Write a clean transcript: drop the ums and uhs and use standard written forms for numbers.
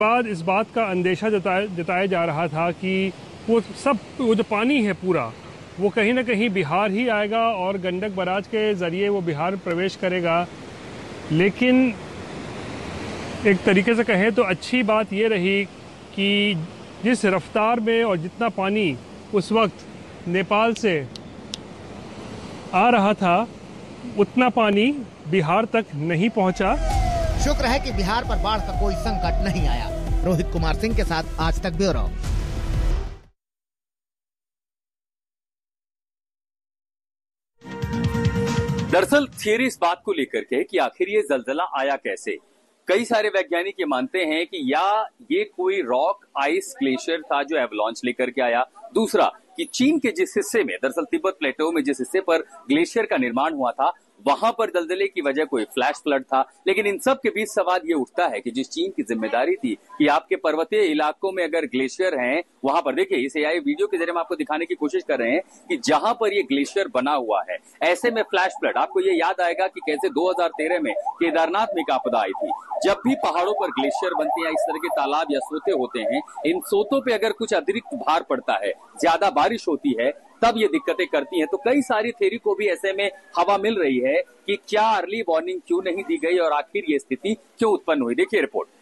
बाद इस बात का अंदेशा जताया जा रहा था कि वो जो पानी है पूरा वो कहीं ना कहीं बिहार ही आएगा और गंडक बराज के ज़रिए वो बिहार प्रवेश करेगा। लेकिन एक तरीके से कहें तो अच्छी बात ये रही कि जिस रफ्तार में और जितना पानी उस वक्त नेपाल से आ रहा था उतना पानी बिहार तक नहीं पहुंचा। शुक्र है कि बिहार पर बाढ़ का कोई संकट नहीं आया। रोहित कुमार सिंह के साथ आज तक ब्यूरो। दरअसल थियरी इस बात को लेकर के कि आखिर ये जलजला आया कैसे। कई सारे वैज्ञानिक ये मानते हैं कि या ये कोई रॉक आइस ग्लेशियर था जो एवलांच लेकर के आया। दूसरा कि चीन के जिस हिस्से में, दरअसल तिब्बत प्लेटो में जिस हिस्से पर ग्लेशियर का निर्माण हुआ था वहां पर दलदले की वजह कोई फ्लैश फ्लड था। लेकिन इन सब के बीच सवाल ये उठता है कि जिस चीन की जिम्मेदारी थी कि आपके पर्वतीय इलाकों में अगर ग्लेशियर हैं, वहां पर देखिए इस एआई वीडियो के जरिए हम आपको दिखाने की कोशिश कर रहे हैं कि जहां पर ये ग्लेशियर बना हुआ है ऐसे में फ्लैश फ्लड, आपको ये याद आएगा कि कैसे 2013 में केदारनाथ में एक आपदा आई थी। जब भी पहाड़ों पर ग्लेशियर बनते हैं, इस तरह के तालाब या सोते होते हैं, इन सोतों पे अगर कुछ अतिरिक्त भार पड़ता है, ज्यादा बारिश होती है, तब ये दिक्कतें करती हैं। तो कई सारी थ्योरी को भी ऐसे में हवा मिल रही है कि क्या अर्ली वार्निंग क्यों नहीं दी गई और आखिर ये स्थिति क्यों उत्पन्न हुई। देखिए रिपोर्ट।